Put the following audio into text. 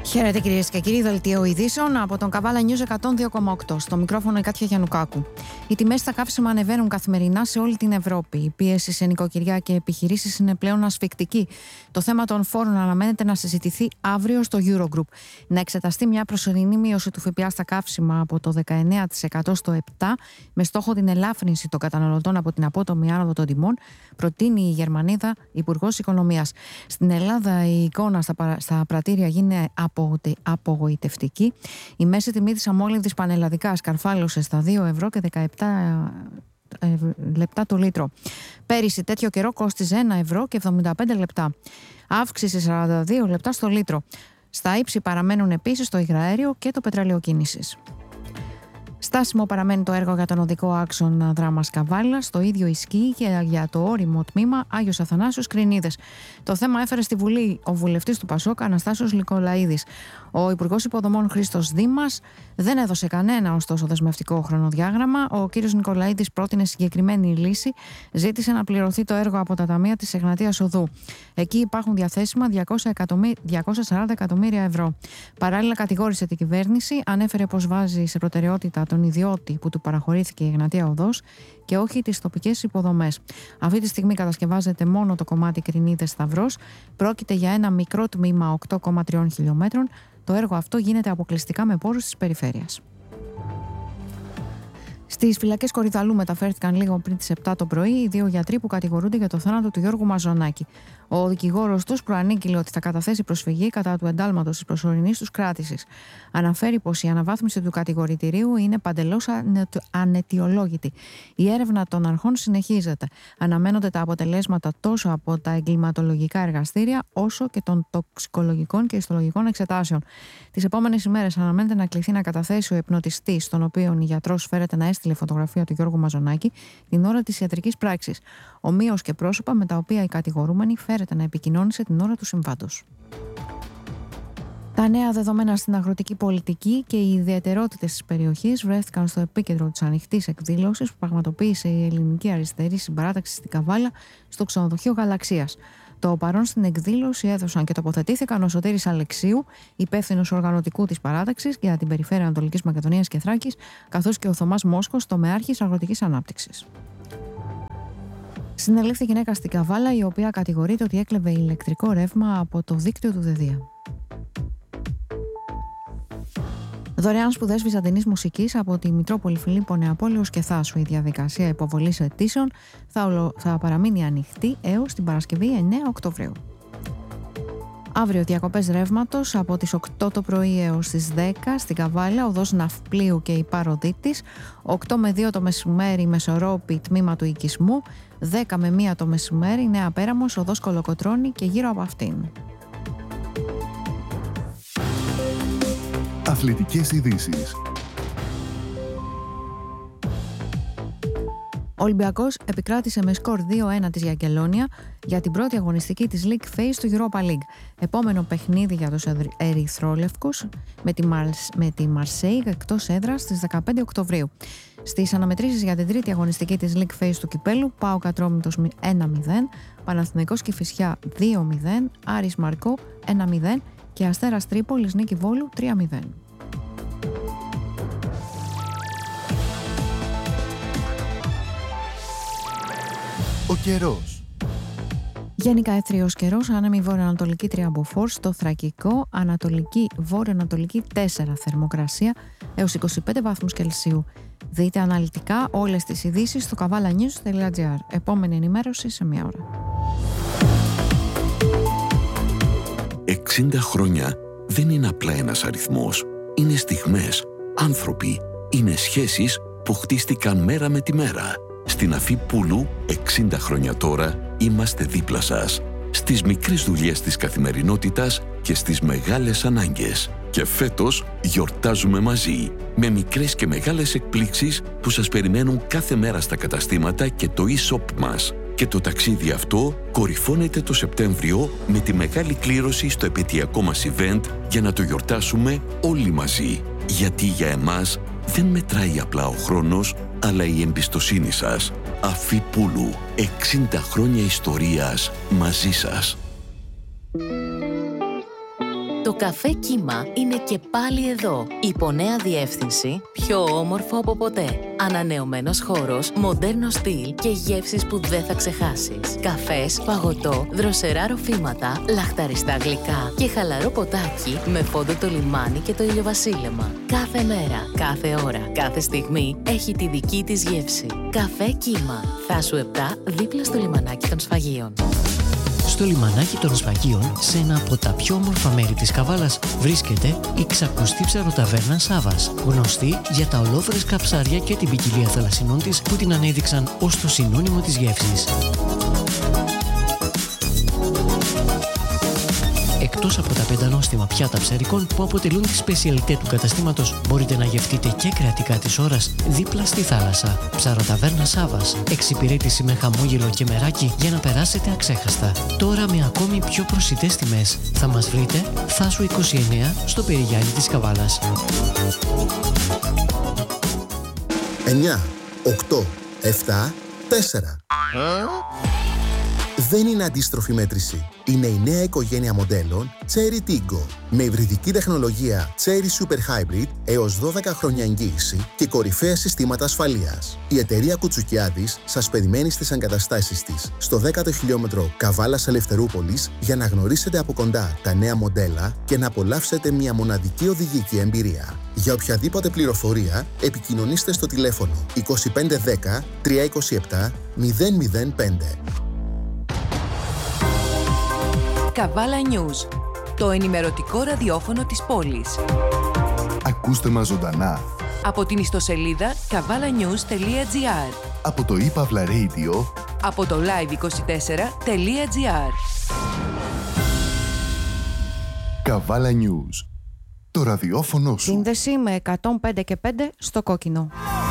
Χαίρετε κυρίες και κύριοι, δελτίο ειδήσεων από τον Καβάλα News 102,8. Στο μικρόφωνο η Κάτια Γιαννουκάκου. Οι τιμές στα καύσιμα ανεβαίνουν καθημερινά σε όλη την Ευρώπη. Η πίεση σε νοικοκυριά και επιχειρήσεις είναι πλέον ασφικτική. Το θέμα των φόρων αναμένεται να συζητηθεί αύριο στο Eurogroup. Να εξεταστεί μια προσωρινή μείωση του ΦΠΑ στα καύσιμα από το 19% στο 7%, με στόχο την ελάφρυνση των καταναλωτών από την απότομη άνοδο των τιμών, προτείνει η Γερμανίδα Υπουργός Οικονομίας. Στην Ελλάδα η εικόνα στα πρατήρια γίνεται απογοητευτική. Η μέση τιμή της αμόλυβδης πανελλαδικά σκαρφάλωσε στα 2 ευρώ και 17 λεπτά το λίτρο. Πέρυσι τέτοιο καιρό κόστιζε 1 ευρώ και 75 λεπτά. Αύξηση 42 λεπτά στο λίτρο. Στα ύψη παραμένουν επίσης το υγραέριο και το πετρέλαιο κίνησης. Στάσιμο παραμένει το έργο για τον οδικό άξονα Δράμας Καβάλας. Το ίδιο ισχύει και για το όριμο τμήμα Άγιος Αθανάσιος Κρινίδες. Το θέμα έφερε στη Βουλή ο βουλευτής του Πασόκ Αναστάσιος Νικολαίδης. Ο Υπουργός Υποδομών Χρήστος Δήμας δεν έδωσε κανένα ωστόσο δεσμευτικό χρονοδιάγραμμα. Ο κ. Νικολαίδης πρότεινε συγκεκριμένη λύση. Ζήτησε να πληρωθεί το έργο από τα ταμεία της Εγνατίας Οδού. Εκεί υπάρχουν διαθέσιμα 240 εκατομμύρια ευρώ. Παράλληλα, κατηγόρησε την κυβέρνηση, ανέφερε πως βάζει σε προτεραιότητα τον ιδιώτη που του παραχωρήθηκε η Εγνατία Οδός και όχι τις τοπικές υποδομές. Αυτή τη στιγμή κατασκευάζεται μόνο το κομμάτι Κρινίδες Σταυρός. Πρόκειται για ένα μικρό τμήμα 8,3 χιλιόμετρων. Το έργο αυτό γίνεται αποκλειστικά με πόρους της περιφέρειας. Στις φυλακές Κορυδαλού μεταφέρθηκαν λίγο πριν τις 7 το πρωί οι 2 γιατροί που κατηγορούνται για το θάνατο του Γιώργου Μαζονάκη. Ο δικηγόρος τους προανήγγειλε ότι θα καταθέσει προσφυγή κατά του εντάλματος της προσωρινής τους κράτησης. Αναφέρει πως η αναβάθμιση του κατηγορητηρίου είναι παντελώς αναιτιολόγητη. Η έρευνα των αρχών συνεχίζεται. Αναμένονται τα αποτελέσματα τόσο από τα εγκληματολογικά εργαστήρια όσο και των τοξικολογικών και ιστολογικών εξετάσεων. Τις επόμενες ημέρες αναμένεται να κληθεί να καταθέσει ο υπνοτιστής, στον οποίο η γιατρός φέρεται να έστειλε φωτογραφία του Γιώργου Μαζονάκη την ώρα της ιατρικής πράξης. Ομοίως και πρόσωπα με τα οποία οι κατηγορούμενοι φέρεται να επικοινώνησε την ώρα του συμβάντος. Τα νέα δεδομένα στην αγροτική πολιτική και οι ιδιαιτερότητες της περιοχής βρέθηκαν στο επίκεντρο της ανοιχτής εκδήλωσης που πραγματοποίησε η Ελληνική Αριστερή Συμπαράταξη στην Καβάλα στο ξενοδοχείο Γαλαξίας. Το παρόν στην εκδήλωση έδωσαν και τοποθετήθηκαν ο Σωτήρης Αλεξίου, υπεύθυνος οργανωτικού της παράταξης για την περιφέρεια Ανατολικής Μακεδονίας και Θράκης, καθώς και ο Θωμάς Μόσχος, τομεάρχης αγροτικής ανάπτυξης. Συνελήφθη γυναίκα στην Καβάλα, η οποία κατηγορείται ότι έκλεβε ηλεκτρικό ρεύμα από το δίκτυο του ΔΕΔΙΑ. Δωρεάν σπουδές βυζαντινής μουσικής από τη Μητρόπολη Φιλίππο Νεαπόλεως και Θάσου. Η διαδικασία υποβολής αιτήσεων θα παραμείνει ανοιχτή έως την Παρασκευή 9 Οκτωβρίου. Αύριο διακοπές ρεύματος από τις 8 το πρωί έως τις 10 στην Καβάλα, οδός Ναυπλίου και Υπαροδίτης, 8 με 2 το μεσημέρι Μεσορόπη, τμήμα του οικισμού, 10 με 1 το μεσημέρι Νέα Πέραμος, οδός Κολοκοτρώνη και γύρω από αυτήν. Αθλητικές ειδήσεις. Ο Ολυμπιακός επικράτησε με σκορ 2-1 της Γιαγκελόνια για την πρώτη αγωνιστική της League Phase του Europa League. Επόμενο παιχνίδι για τους ερυθρόλευκους με τη Μαρσέιγ εκτός έδρας στις 15 Οκτωβρίου. Στις αναμετρήσεις για την τρίτη αγωνιστική της League Phase του Κυπέλλου, ΠΑΟΚ Ατρόμητος 1-0, Παναθηναϊκός Κηφισιά 2-0, Άρης Μαρκό 1-0 και Αστέρας Τρίπολης Νίκη Βόλου 3-0. Ο καιρός. Γενικά εύθριος καιρός, άνεμη βορειοανατολική 3 από φόρ, στο Θρακικό, ανατολική βορειοανατολική 4 θερμοκρασία έως 25 βαθμούς Κελσίου. Δείτε αναλυτικά όλες τις ειδήσεις στο kavalanews.gr. Επόμενη ενημέρωση σε μια ώρα. 60 χρόνια δεν είναι απλά ένας αριθμός. Είναι στιγμές, άνθρωποι, είναι σχέσεις που χτίστηκαν μέρα με τη μέρα. Στην Αφή Πούλου, 60 χρόνια τώρα, είμαστε δίπλα σας. Στις μικρές δουλειές της καθημερινότητας και στις μεγάλες ανάγκες. Και φέτος γιορτάζουμε μαζί, με μικρές και μεγάλες εκπλήξεις που σας περιμένουν κάθε μέρα στα καταστήματα και το e-shop μας. Και το ταξίδι αυτό κορυφώνεται το Σεπτέμβριο με τη μεγάλη κλήρωση στο επαιτειακό μας event για να το γιορτάσουμε όλοι μαζί. Γιατί για εμάς δεν μετράει απλά ο χρόνος, αλλά η εμπιστοσύνη σας. Αφή Πούλου, 60 χρόνια ιστορίας μαζί σας. Το καφέ Κύμα είναι και πάλι εδώ. Υπό νέα διεύθυνση, πιο όμορφο από ποτέ. Ανανεωμένος χώρος, μοντέρνο στυλ και γεύσεις που δεν θα ξεχάσεις. Καφές, παγωτό, δροσερά ροφήματα, λαχταριστά γλυκά και χαλαρό ποτάκι με φόντο το λιμάνι και το ηλιοβασίλεμα. Κάθε μέρα, κάθε ώρα, κάθε στιγμή έχει τη δική της γεύση. Καφέ Κύμα. Θάσου 7, δίπλα στο λιμανάκι των Σφαγείων. Στο λιμανάκι των Σφαγείων, σε ένα από τα πιο όμορφα μέρη της Καβάλας, βρίσκεται η ξακουστή ψαροταβέρνα Σάβας, γνωστή για τα ολόφρεσκα ψάρια και την ποικιλία θαλασσινών της που την ανέδειξαν ως το συνώνυμο της γεύσης. Εκτός από τα πεντανόστιμα πιάτα ψαρικών που αποτελούν τη σπεσιαλιτέ του καταστήματος, μπορείτε να γευτείτε και κρεατικά της ώρας δίπλα στη θάλασσα. Ψαροταβέρνα Σάβας. Εξυπηρέτηση με χαμόγελο και μεράκι για να περάσετε αξέχαστα. Τώρα με ακόμη πιο προσιτές τιμές. Θα μας βρείτε Θάσου 29 στο Περιγιάννη της Καβάλας. 9, 8, 7, 4. Δεν είναι αντίστροφη μέτρηση. Είναι η νέα οικογένεια μοντέλων Chery Tiggo με υβριδική τεχνολογία Chery Super Hybrid έως 12 χρόνια εγγύηση και κορυφαία συστήματα ασφαλείας. Η εταιρεία Κουτσουκιάδης σας περιμένει στις εγκαταστάσεις της στο 10ο χιλιόμετρο Καβάλας Ελευθερούπολης για να γνωρίσετε από κοντά τα νέα μοντέλα και να απολαύσετε μια μοναδική οδηγική εμπειρία. Για οποιαδήποτε πληροφορία επικοινωνήστε στο τηλέφωνο 2510 327 005. Καβάλα News, το ενημερωτικό ραδιόφωνο της πόλης. Ακούστε μας ζωντανά Από την ιστοσελίδα kavalanews.gr, από το ePavla Radio, από το live24.gr. Καβάλα News, το ραδιόφωνο σου. Σύνδεση με 105 και 5 στο κόκκινο.